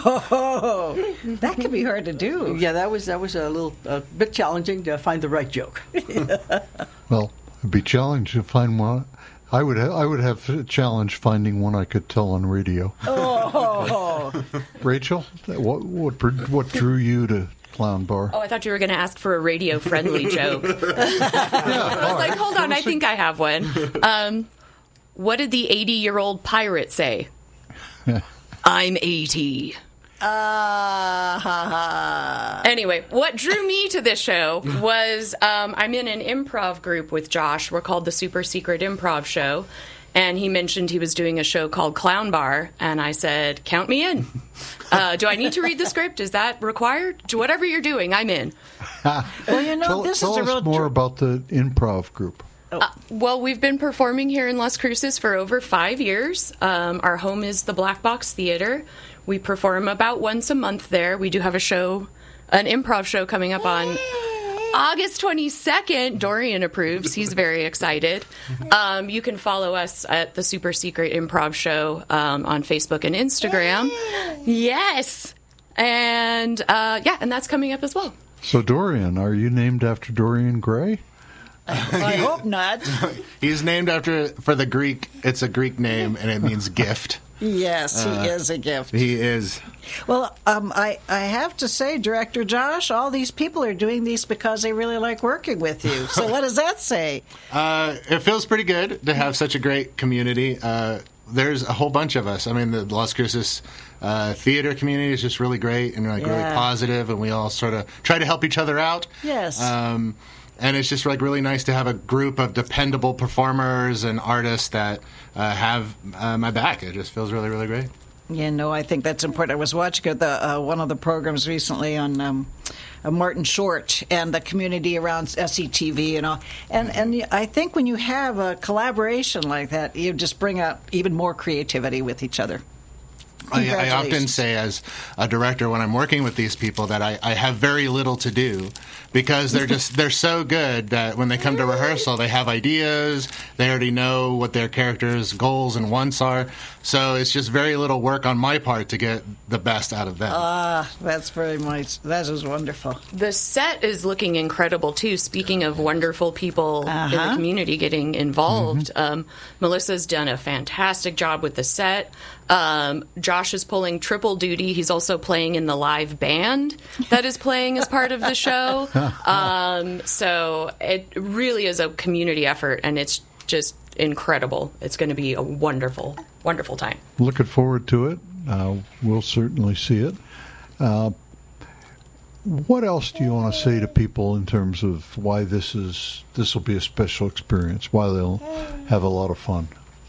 Oh, that can be hard to do. Yeah, that was a bit challenging to find the right joke. Well, it'd be challenging to find one. I would have a challenge finding one I could tell on radio. Oh, Rachel, what drew you to Clown Bar? Oh, I thought you were going to ask for a radio-friendly joke. I was like, hold on, I think I have one. What did the 80-year-old pirate say? I'm 80. Anyway, what drew me to this show was I'm in an improv group with Josh. We're called the Super Secret Improv Show. And he mentioned he was doing a show called Clown Bar. And I said, count me in. Do I need to read the script? Is that required? Whatever you're doing, I'm in. Well, this tell is a real us more about the improv group. Well, we've been performing here in Las Cruces for over 5 years. Our home is the Black Box Theater. We perform about once a month there. We do have an improv show coming up on August 22nd. Dorian approves. He's very excited. You can follow us at the Super Secret Improv Show on Facebook and Instagram. Yes. And and that's coming up as well. So, Dorian, are you named after Dorian Gray? I hope not. He's named for the Greek. It's a Greek name, and it means gift. Yes, he is a gift. He is. Well, I have to say, Director Josh, all these people are doing these because they really like working with you. So what does that say? It feels pretty good to have such a great community. There's a whole bunch of us. I mean, the Las Cruces theater community is just really great and really positive, and we all sort of try to help each other out. Yes. And it's just really nice to have a group of dependable performers and artists that have my back. It just feels really, really great. Yeah, no, I think that's important. I was watching one of the programs recently on Martin Short and the community around SCTV and all. And I think when you have a collaboration like that, you just bring out even more creativity with each other. I often say as a director when I'm working with these people that I have very little to do because they're so good that when they come to rehearsal they have ideas, they already know what their characters' goals and wants are, so it's just very little work on my part to get the best out of them. That's very nice. That is wonderful. The set is looking incredible too. Speaking of wonderful people in the community getting involved, Melissa's done a fantastic job with the set. Josh is pulling triple duty. He's also playing in the live band that is playing as part of the show. So it really is a community effort, and it's just incredible. It's going to be a wonderful, wonderful time. Looking forward to it. We'll certainly see it. What else do you want to say to people in terms of why this will be a special experience, why they'll have a lot of fun?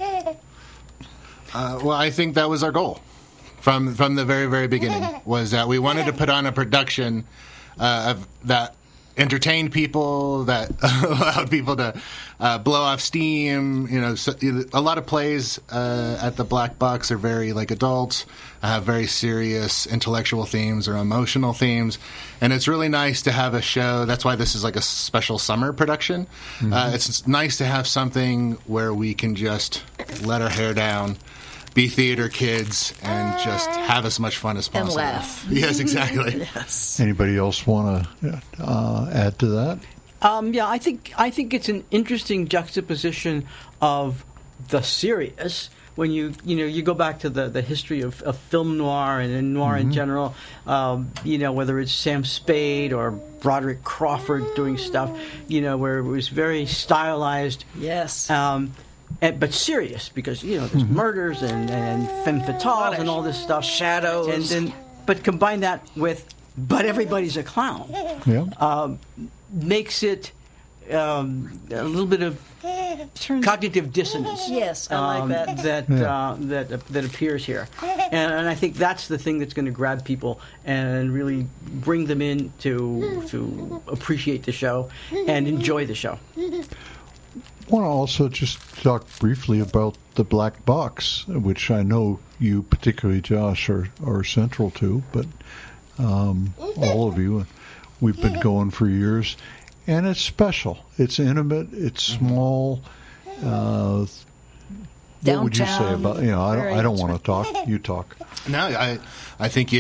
Well, I think that was our goal from the very, very beginning, was that we wanted to put on a production that entertained people, that allowed people to blow off steam. A lot of plays at the Black Box are very adult, have very serious intellectual themes or emotional themes, and it's really nice to have a show. That's why this is a special summer production. It's nice to have something where we can just let our hair down, be theater kids, and just have as much fun as possible. And laugh. Yes, exactly. Yes. Anybody else want to add to that? I think it's an interesting juxtaposition of the serious. When you go back to the history of film noir and noir in general, whether it's Sam Spade or Broderick Crawford doing stuff, where it was very stylized. Yes. But serious, because there's murders and femme fatales and all this stuff, shadows, but combine that with "but everybody's a clown," makes it a little bit of cognitive dissonance. Yes, I like that. That appears here, and I think that's the thing that's going to grab people and really bring them in to appreciate the show and enjoy the show. I want to also just talk briefly about the Black Box, which I know you, particularly Josh, are central to, but all of you, we've been going for years, and it's special. It's intimate. It's small. What would you say about? I don't want to talk. You talk. No, I think you